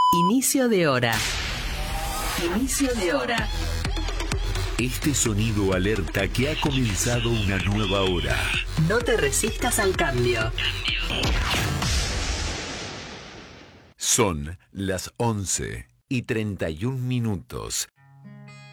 Inicio de hora. Inicio de hora. Este sonido alerta que ha comenzado una nueva hora. No te resistas al cambio. Son las 11:31.